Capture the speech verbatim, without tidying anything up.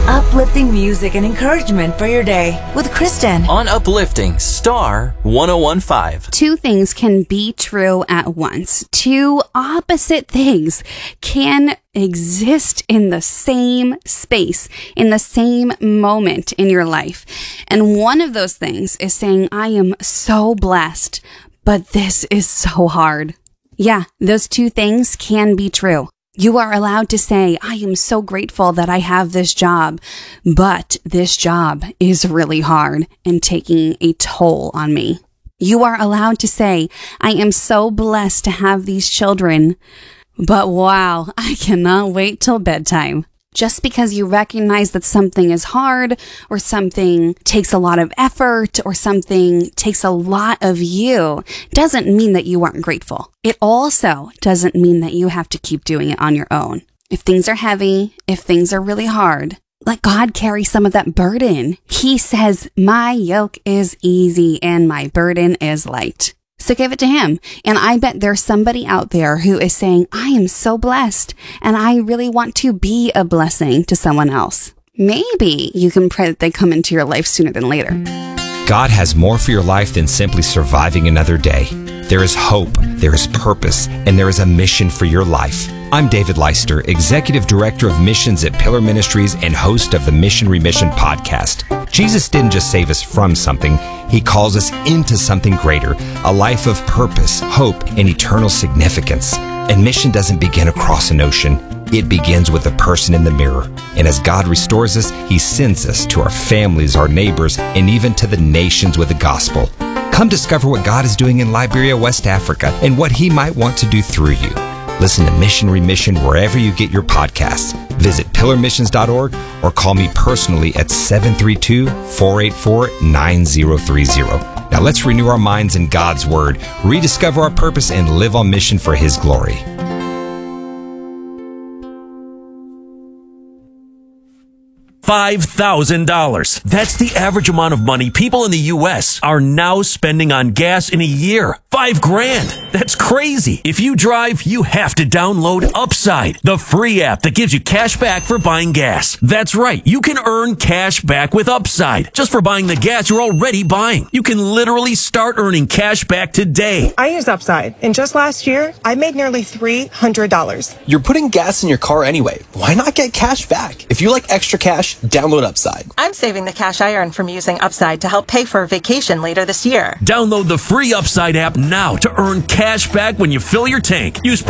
Uplifting music and encouragement for your day with Kristen on Uplifting Star one oh one point five. Two things can be true at once. Two opposite things can exist in the same space, in the same moment in your life. And one of those things is saying, I am so blessed, but this is so hard. Yeah, those two things can be true. You are allowed to say, I am so grateful that I have this job, but this job is really hard and taking a toll on me. You are allowed to say, I am so blessed to have these children, but wow, I cannot wait till bedtime. Just because you recognize that something is hard or something takes a lot of effort or something takes a lot of you doesn't mean that you aren't grateful. It also doesn't mean that you have to keep doing it on your own. If things are heavy, if things are really hard, let God carry some of that burden. He says, my yoke is easy and my burden is light. So give it to him. And I bet there's somebody out there who is saying, I am so blessed and I really want to be a blessing to someone else. Maybe you can pray that they come into your life sooner than later. God has more for your life than simply surviving another day. There is hope, there is purpose, and there is a mission for your life. I'm David Leister, Executive Director of Missions at Pillar Ministries and host of the Mission Remission podcast. Jesus didn't just save us from something, he calls us into something greater, a life of purpose, hope, and eternal significance. And mission doesn't begin across an ocean. It begins with the person in the mirror. And as God restores us, he sends us to our families, our neighbors, and even to the nations with the gospel. Come discover what God is doing in Liberia, West Africa, and what he might want to do through you. Listen to Mission Remission wherever you get your podcasts. Visit pillar missions dot org or call me personally at seven three two, four eight four, nine zero three zero. Now let's renew our minds in God's Word, rediscover our purpose, and live on mission for his glory. five thousand dollars. That's the average amount of money people in the U S are now spending on gas in a year. Five grand. That's crazy. If you drive, you have to download Upside, the free app that gives you cash back for buying gas. That's right. You can earn cash back with Upside just for buying the gas you're already buying. You can literally start earning cash back today. I use Upside, and just last year, I made nearly three hundred dollars. You're putting gas in your car anyway. Why not get cash back? If you like extra cash, download Upside. I'm saving the cash I earn from using Upside to help pay for a vacation later this year. Download the free Upside app now to earn cash back when you fill your tank. Use